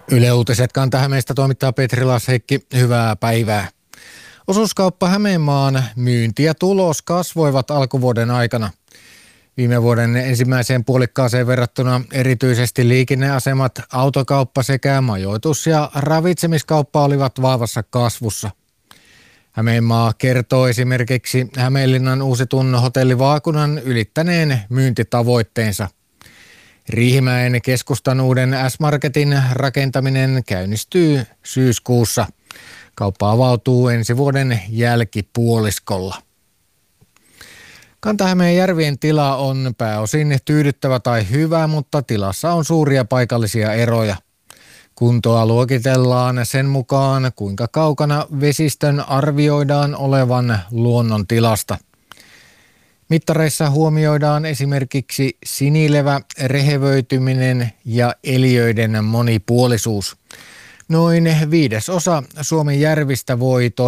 Yle Uutiset Kanta-Hämeestä toimittaa Petri Lashekki. Hyvää päivää. Osuuskauppa Hämeenmaan myynti ja tulos kasvoivat alkuvuoden aikana. Viime vuoden ensimmäiseen puolikkaaseen verrattuna erityisesti liikenneasemat, autokauppa sekä majoitus- ja ravitsemiskauppa olivat vahvassa kasvussa. Hämeenmaa kertoo esimerkiksi Hämeenlinnan uusitun hotelli Vaakunan ylittäneen myyntitavoitteensa. Riihimäen keskustan uuden S-Marketin rakentaminen käynnistyy syyskuussa. Kauppa avautuu ensi vuoden jälkipuoliskolla. Kanta-Hämeen järvien tila on pääosin tyydyttävä tai hyvä, mutta tilassa on suuria paikallisia eroja. Kuntoa luokitellaan sen mukaan, kuinka kaukana vesistön arvioidaan olevan luonnon tilasta. Mittareissa huomioidaan esimerkiksi sinilevä, rehevöityminen ja eliöiden monipuolisuus. Noin 1/5 Suomen järvistä voi